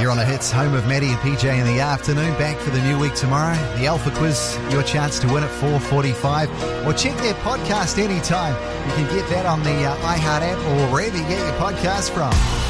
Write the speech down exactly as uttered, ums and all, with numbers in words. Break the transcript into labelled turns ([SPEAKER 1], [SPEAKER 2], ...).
[SPEAKER 1] You're on the Hits, home of Maddie and P J in the afternoon. Back for the new week tomorrow. The Alpha Quiz, your chance to win at four forty-five. Or check their podcast anytime. You can get that on the uh, iHeart app or wherever you get your podcast from.